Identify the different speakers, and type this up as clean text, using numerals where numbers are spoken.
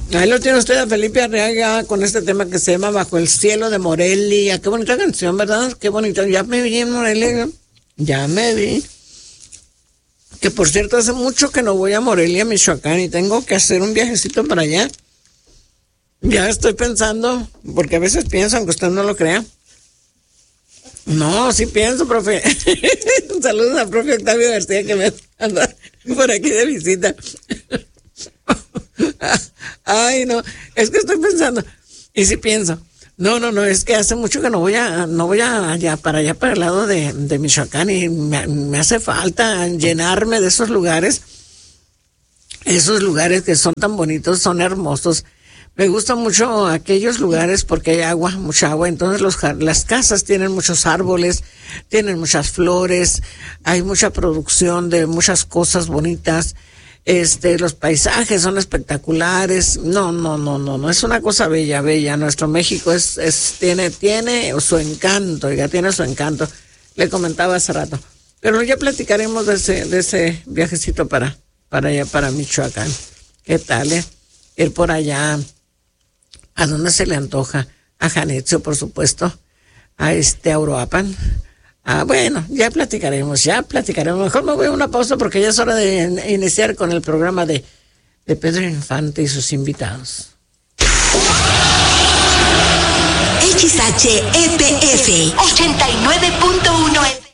Speaker 1: Ahí lo tiene usted a Felipe Arriaga con este tema que se llama Bajo el cielo de Morelia. Qué bonita canción, ¿verdad? Qué bonita. Ya me vi en Morelia. Ya me vi. Que por cierto, hace mucho que no voy a Morelia, Michoacán, y tengo que hacer un viajecito para allá. Ya estoy pensando, porque a veces pienso, aunque usted no lo crea. No, sí pienso, profe. Saludos al profe Octavio García, que me anda por aquí de visita. Ay, no, es que estoy pensando, y sí pienso, no, es que hace mucho que no voy allá para el lado de Michoacán, y me hace falta llenarme de esos lugares que son tan bonitos, son hermosos. Me gustan mucho aquellos lugares porque hay agua, mucha agua, entonces las casas tienen muchos árboles, tienen muchas flores, hay mucha producción de muchas cosas bonitas. Los paisajes son espectaculares. No, es una cosa bella. Nuestro México tiene su encanto, tiene su encanto. Le comentaba hace rato. Pero ya platicaremos de ese viajecito para allá, para Michoacán. ¿Qué tal, ir por allá? ¿A dónde se le antoja? A Janitzio, por supuesto. A Uruapan. Bueno, ya platicaremos. Mejor me voy a una pausa porque ya es hora de iniciar con el programa de Pedro Infante y sus invitados.
Speaker 2: XHEPF 89.1